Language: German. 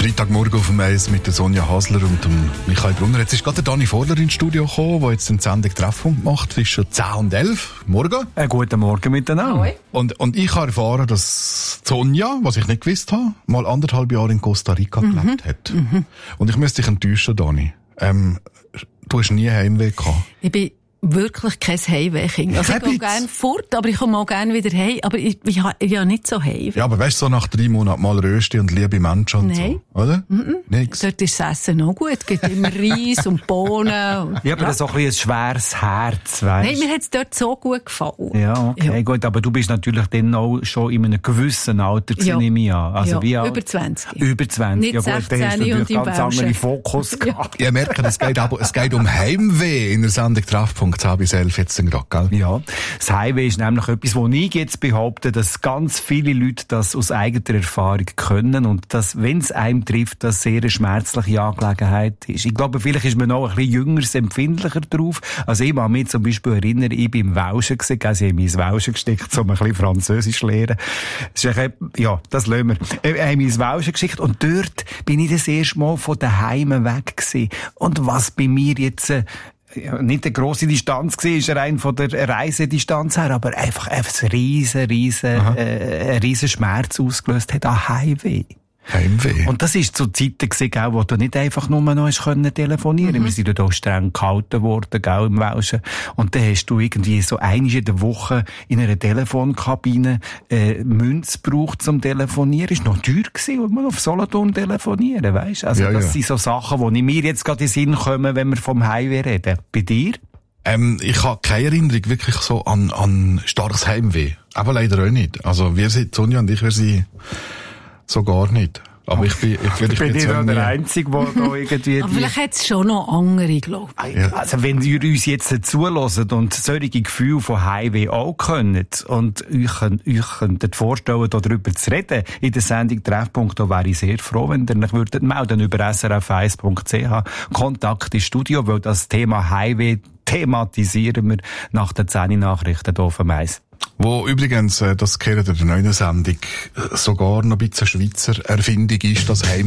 Freitagmorgen auf dem Eis mit der Sonja Hasler und dem Michael Brunner. Jetzt ist gerade der Dani Vorler ins Studio gekommen, der jetzt den Sendung Treffpunkt macht zwischen 10 und 11. Morgen. Guten Morgen miteinander. Und ich habe erfahren, dass Sonja, was ich nicht gewusst habe, mal 1,5 Jahre in Costa Rica gelebt hat. Und ich müsste dich enttäuschen, Dani. Du hast nie Heimweh gehabt. Ich bin wirklich kein Heimweh-Kind. Also ich gehe gerne fort, aber ich komme auch gerne wieder heim. Aber ich habe nicht so Heimweh. Ja, aber weißt du, so nach 3 Monaten mal Rösti und liebe Menschen und so, oder? Nix. Dort ist das Essen auch gut. Es gibt immer Reis und Bohnen. Ja, aber das ist auch ein schweres Herz, weißt du? Nein, mir hat es dort so gut gefallen. Ja, okay, gut. Aber du bist natürlich dann auch schon in einem gewissen Alter, nehme ich an. Also wie alt? Über 20. Über 20. Nicht ja, gut, 16 da hast du und im ganz anderen Fokus gehabt. Ihr merkt, es geht um Heimweh in der Sendung Treffpunkt 10 bis 11 jetzt gerade, gell? Ja, das Heimweh ist nämlich etwas, wo ich jetzt behaupte, dass ganz viele Leute das aus eigener Erfahrung können und dass, wenn es einem trifft, das sehr eine schmerzliche Angelegenheit ist. Ich glaube, vielleicht ist man noch ein bisschen jünger, empfindlicher drauf. Also ich kann mich zum Beispiel erinnern, ich bin im Welschen gewesen, also ich habe mich ins Welschen gesteckt, um ein bisschen Französisch zu lernen. Ja, das lassen wir. Ich habe mich ins Welschen geschickt und dort bin ich das erste Mal von daheim weg gewesen. Und was bei mir jetzt nicht eine grosse Distanz war, ist rein von der Reisedistanz her, aber einfach ein riesen Schmerz ausgelöst hat an Heimweh. Heimweh. Und das ist zu Zeiten gewesen, wo du nicht einfach nur noch telefonieren konntest. Wir sind dort auch streng gehalten worden, im Welschen. Und dann hast du irgendwie so einmal in der Woche in einer Telefonkabine Münze gebraucht zum Telefonieren. Ist noch teuer gewesen, wenn man auf Solothurn telefonieren, weisst? Also das sind so Sachen, die mir jetzt gerade in den Sinn kommen, wenn wir vom Heimweh reden. Bei dir? Ich habe keine Erinnerung wirklich so an starkes Heimweh. Aber leider auch nicht. Also Sonja und ich, wir sind so gar nicht. Aber ich bin nicht der Einzige, der da irgendwie... Aber vielleicht hat es schon noch andere, glaube ich. Ja. Also wenn ihr uns jetzt zuhört und solche Gefühle von Heimweh auch könnt und euch könnt vorstellen, darüber zu reden, in der Sendung Treffpunkt, da wäre ich sehr froh, wenn ihr euch würdet melden über srf1.ch Kontakt ins Studio, weil das Thema Heimweh thematisieren wir nach den 10 Nachrichten hier auf dem Eis. Wo übrigens, das gehört in der neuen Sendung, sogar noch ein bisschen Schweizer Erfindung ist, das Heim